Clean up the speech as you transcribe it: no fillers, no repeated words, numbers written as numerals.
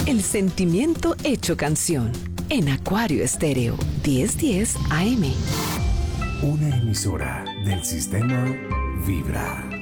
El sentimiento hecho canción. En Acuario Estéreo 1010 AM. Una emisora del sistema Vibra.